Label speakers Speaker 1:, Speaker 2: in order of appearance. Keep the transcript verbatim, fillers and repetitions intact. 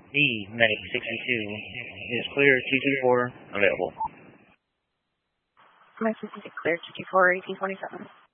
Speaker 1: E Medic sixty-two is clear, two two four available.
Speaker 2: Medic sixty-six clear, two two four, eighteen twenty-seven.